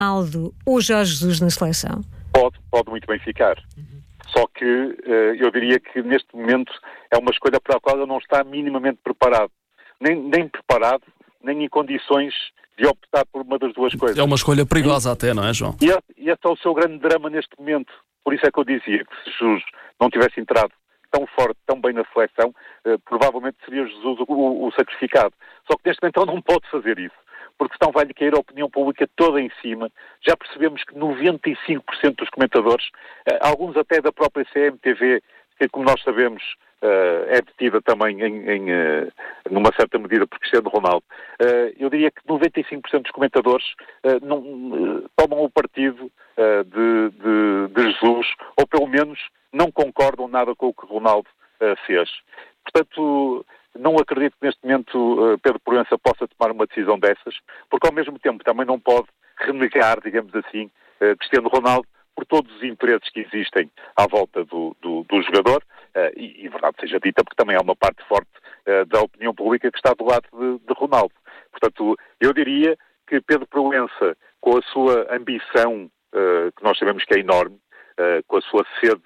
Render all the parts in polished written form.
Ronaldo ou Jorge Jesus na seleção? Pode muito bem ficar. Só que eu diria que neste momento é uma escolha para a qual ele não está minimamente preparado. Nem preparado, nem em condições de optar por uma das duas coisas. É uma escolha perigosa até, não é, João? E é só o seu grande drama neste momento. Por isso é que eu dizia que se Jesus não tivesse entrado tão forte, tão bem na seleção, provavelmente seria Jesus o sacrificado. Só que neste momento ele não pode fazer isso, porque senão vai-lhe cair a opinião pública toda em cima. Já percebemos que 95% dos comentadores, alguns até da própria CMTV, que como nós sabemos é detida também numa certa medida por Cristiano Ronaldo, eu diria que 95% dos comentadores não tomam o partido de Jesus, ou pelo menos não concordam nada com o que Ronaldo fez. Portanto, não acredito que neste momento Pedro Proença possa tomar uma decisão dessas, porque ao mesmo tempo também não pode renegar, digamos assim, Cristiano Ronaldo por todos os interesses que existem à volta do jogador, e verdade seja dita, porque também há uma parte forte da opinião pública que está do lado de Ronaldo. Portanto, eu diria que Pedro Proença, com a sua ambição, que nós sabemos que é enorme, com a sua sede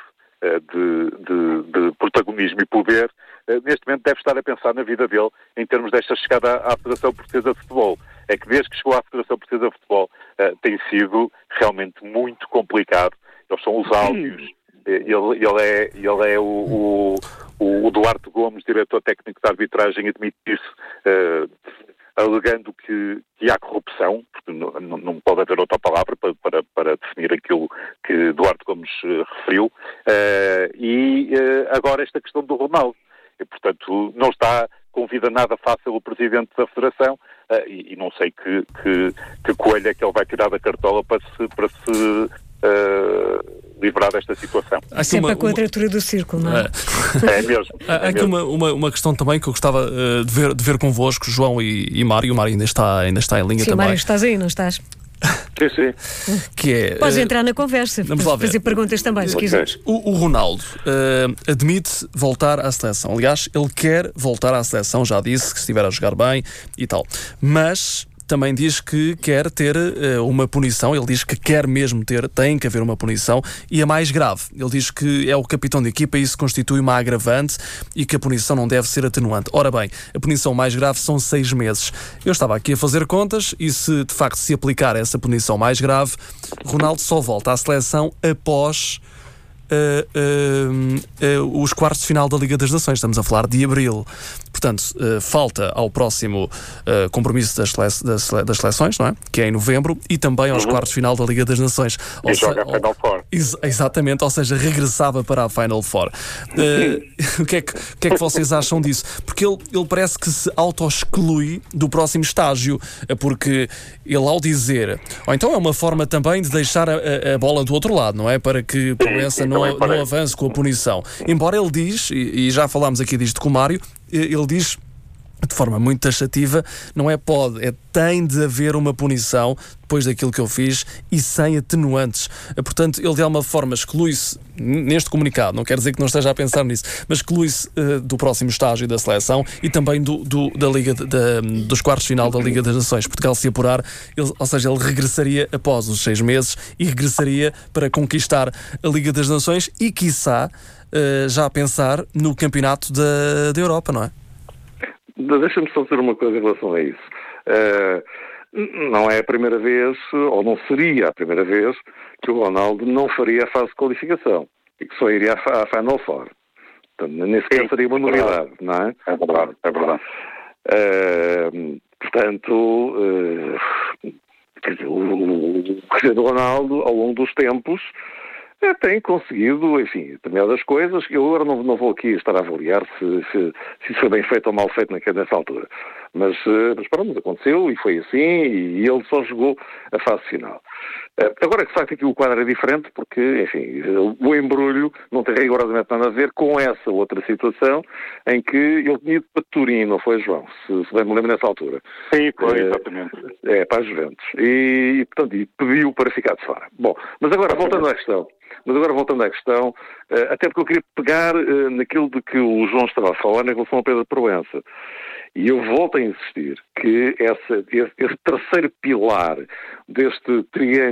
de protagonismo e poder, neste momento deve estar a pensar na vida dele em termos desta chegada à Federação Portuguesa de Futebol. É que desde que chegou à Federação Portuguesa de Futebol tem sido realmente muito complicado. Eles são os áudios. Ele é o Duarte Gomes, diretor técnico de arbitragem, admite isso, alegando que há corrupção, porque não pode haver outra palavra para definir aquilo que Duarte Gomes referiu, e agora esta questão do Ronaldo. E, portanto, não está com vida nada fácil o Presidente da Federação, e não sei que coelho é que ele vai tirar da cartola para se livrar desta situação. Sempre a quadratura do círculo, não é? É mesmo. Há aqui uma questão também que eu gostava de ver convosco, João e Mário. O Mário ainda está em linha. Sim, também. Mário, estás aí, não estás? Sim. Que é, podes entrar na conversa, vamos lá ver. fazer perguntas também, se quiseres. O Ronaldo admite voltar à seleção. Aliás, ele quer voltar à seleção, já disse que estiver a jogar bem e tal. Mas também diz que quer ter uma punição. Ele diz que quer mesmo tem que haver uma punição, e a mais grave. Ele diz que é o capitão de equipa e isso constitui uma agravante e que a punição não deve ser atenuante. Ora bem, a punição mais grave são 6 meses. Eu estava aqui a fazer contas e se de facto se aplicar essa punição mais grave, Ronaldo só volta à seleção após os quartos de final da Liga das Nações. Estamos a falar de abril. Portanto, falta ao próximo compromisso das seleções, não é? Que é em novembro, e também aos quartos de final da Liga das Nações. E joga a Final Four. Exatamente, ou seja, regressava para a Final Four. O que é que vocês acham disso? Porque ele parece que se auto-exclui do próximo estágio, porque ele, ao dizer, ou então é uma forma também de deixar a bola do outro lado, não é? Para que Proença não avance com a punição. Embora ele diz, e já falámos aqui disto com o Mário, ele diz de forma muito taxativa, não é pode, é tem de haver uma punição depois daquilo que eu fiz e sem atenuantes. Portanto, ele de alguma forma exclui-se neste comunicado, não quer dizer que não esteja a pensar nisso, mas exclui-se do próximo estágio da seleção e também da Liga dos quartos de final da Liga das Nações. Portugal se apurar, ou seja, ele regressaria após os 6 meses e regressaria para conquistar a Liga das Nações e, quiçá, já a pensar no campeonato da Europa, não é? Deixa-me só dizer uma coisa em relação a isso. Não é a primeira vez, ou não seria a primeira vez, que o Ronaldo não faria a fase de qualificação e que só iria à Final Four. Portanto, nem sequer seria uma novidade, não é? É verdade. Portanto, o Cristiano Ronaldo, ao longo dos tempos, tem conseguido, enfim, determinadas coisas. Eu agora não vou aqui estar a avaliar se isso foi bem feito ou mal feito nessa altura. Mas pronto, aconteceu e foi assim, e ele só jogou a fase final. Agora, de facto, aqui o quadro é diferente porque, enfim, o embrulho não tem rigorosamente nada a ver com essa outra situação em que ele tinha ido para Turim, não foi, João? Se bem me lembro nessa altura. Sim, foi, exatamente. Para a Juventus. E, portanto, pediu para ficar de fora. Bom, mas agora, voltando à questão, até porque eu queria pegar naquilo de que o João estava a falar em relação ao Pedro Proença. E eu volto a insistir que esse terceiro pilar deste triângulo